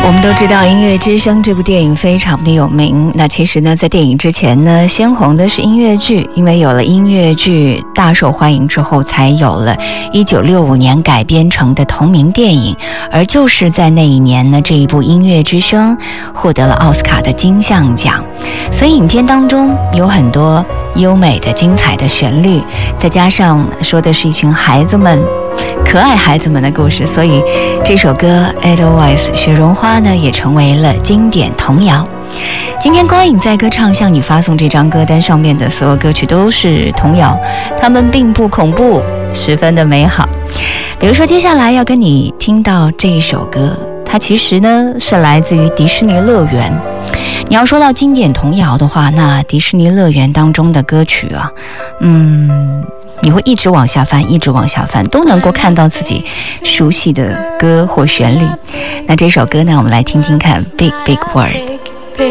我们都知道《音乐之声》这部电影非常的有名，那其实呢，在电影之前呢，先红的是音乐剧，因为有了音乐剧大受欢迎之后，才有了1965年改编成的同名电影。而就是在那一年呢，这一部《音乐之声》获得了奥斯卡的金像奖。所以影片当中有很多优美的精彩的旋律，再加上说的是一群孩子们可爱孩子们的故事，所以这首歌 Edelweiss 雪绒花呢也成为了经典童谣。今天光影在歌唱向你发送这张歌单上面的所有歌曲都是童谣，它们并不恐怖，十分的美好。比如说接下来要跟你听到这一首歌，它其实呢是来自于迪士尼乐园。你要说到经典童谣的话，那迪士尼乐园当中的歌曲啊，你会一直往下翻，一直往下翻，都能够看到自己熟悉的歌或旋律。那这首歌呢，我们来听听看 Big Big World。